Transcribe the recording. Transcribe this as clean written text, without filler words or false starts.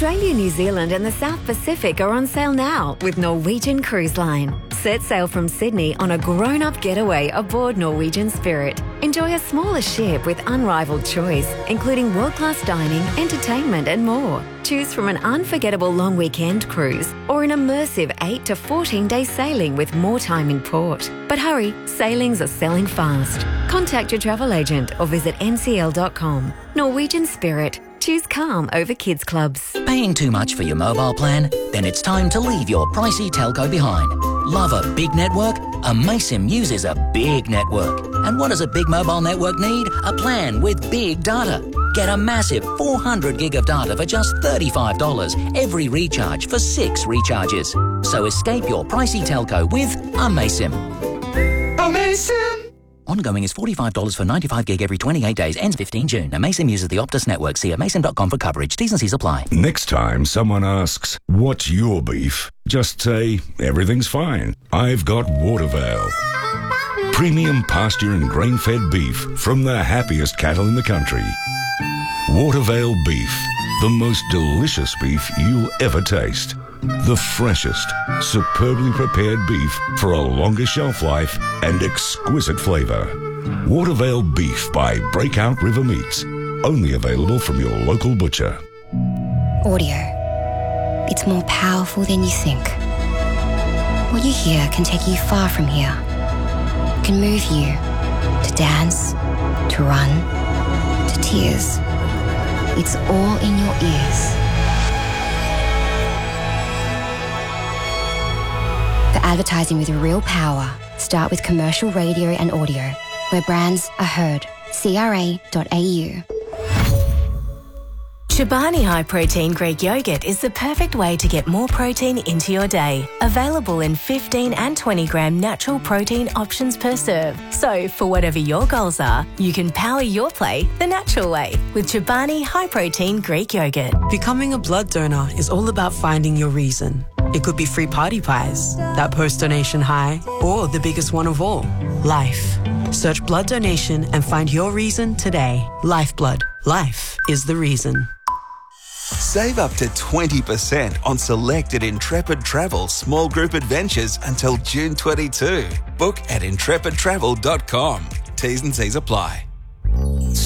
Australia, New Zealand and the South Pacific are on sale now with Norwegian Cruise Line. Set sail from Sydney on a grown-up getaway aboard Norwegian Spirit. Enjoy a smaller ship with unrivaled choice, including world-class dining, entertainment and more. Choose from an unforgettable long weekend cruise or an immersive 8 to 14-day sailing with more time in port. But hurry, sailings are selling fast. Contact your travel agent or visit ncl.com. Norwegian Spirit. Choose calm over kids clubs. Paying too much for your mobile plan? Then it's time to leave your pricey telco behind. Love a big network? Amaysim uses a big network. And what does a big mobile network need? A plan with big data. Get a massive 400 gig of data for just $35 every recharge for 6 recharges. So escape your pricey telco with Amaysim. Amaysim! Ongoing is $45 for 95 gig every 28 days. Ends 15 June. Amaysim uses the Optus network. See amaysim.com for coverage. T's and C's apply. Next time someone asks, what's your beef? Just say, everything's fine. I've got Watervale. Premium pasture and grain-fed beef from the happiest cattle in the country. Watervale beef. The most delicious beef you'll ever taste. The freshest, superbly prepared beef for a longer shelf life and exquisite flavour. Watervale beef by Breakout River Meats. Only available from your local butcher. Audio. It's more powerful than you think. What you hear can take you far from here. It can move you to dance, to run, to tears. It's all in your ears. For advertising with real power, start with commercial radio and audio, where brands are heard. CRA.au. Chobani High Protein Greek Yogurt is the perfect way to get more protein into your day. Available in 15 and 20 gram natural protein options per serve. So for whatever your goals are, you can power your play the natural way with Chobani High Protein Greek Yogurt. Becoming a blood donor is all about finding your reason. It could be free party pies, that post-donation high, or the biggest one of all, life. Search blood donation and find your reason today. Lifeblood. Life is the reason. Save up to 20% on selected Intrepid Travel small group adventures until June 22. Book at intrepidtravel.com. T's and C's apply.